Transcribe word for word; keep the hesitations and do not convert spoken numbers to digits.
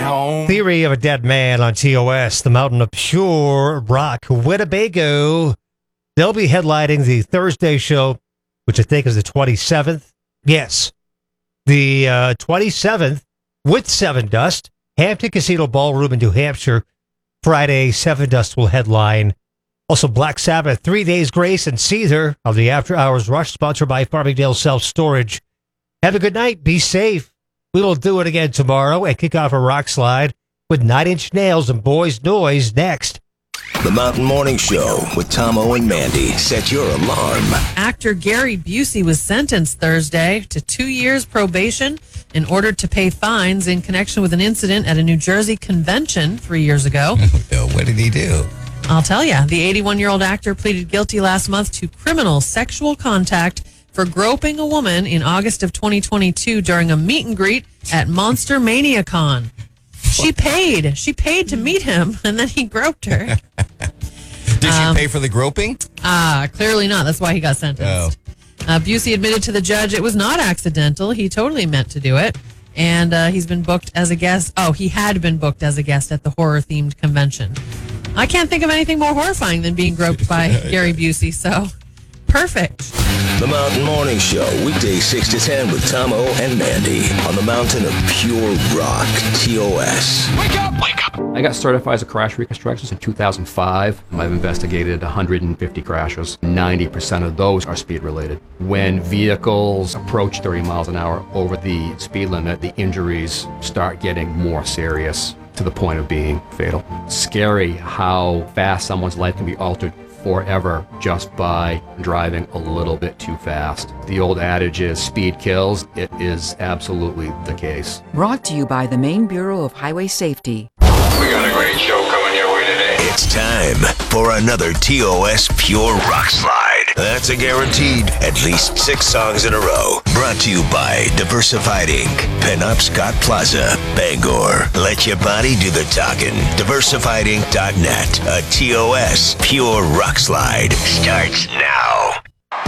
home. Theory of a Dead Man on T O S, the Mountain of Pure Rock, Winnebago. They'll be headlining the Thursday show, which I think is the twenty-seventh. Yes, the uh, twenty-seventh with Seven Dust. Hampton Casino Ballroom in New Hampshire. Friday, Seven Dust will headline. Also, Black Sabbath, Three Days Grace, and Caesar on the After Hours Rush, sponsored by Farmingdale Self Storage. Have a good night. Be safe. We will do it again tomorrow and kick off a rock slide with Nine Inch Nails and Boys Noise next. The Mountain Morning Show with Tomo and Mandy. Set your alarm. Actor Gary Busey was sentenced Thursday to two years probation in order to pay fines in connection with an incident at a New Jersey convention three years ago. What did he do? I'll tell you. The eighty-one-year-old actor pleaded guilty last month to criminal sexual contact for groping a woman in August of twenty twenty-two during a meet and greet at Monster Mania Con. She paid. She paid to meet him, and then he groped her. Did Um, she pay for the groping? Ah, clearly not. That's why he got sentenced. Uh, Busey admitted to the judge it was not accidental. He totally meant to do it. And uh, he's been booked as a guest. Oh, he had been booked as a guest at the horror-themed convention. I can't think of anything more horrifying than being groped by Gary Busey, so perfect. The Mountain Morning Show, weekdays six to ten with Tomo and Mandy on the Mountain of Pure Rock, T O S. Wake up! Wake up! I got certified as a crash reconstructionist in two thousand five. I've investigated one hundred fifty crashes. ninety percent of those are speed related. When vehicles approach thirty miles an hour over the speed limit, the injuries start getting more serious to the point of being fatal. Scary how fast someone's life can be altered forever just by driving a little bit too fast. The old adage is speed kills. It is absolutely the case. Brought to you by the Maine Bureau of Highway Safety. We got a great show coming your way today. It's time for another T O S Pure Rock Slide. That's a guaranteed at least six songs in a row. Brought to you by Diversified Incorporated. Penobscot Plaza, Bangor. Let your body do the talking. diversified inc dot net. A T O S Pure Rock Slide starts now.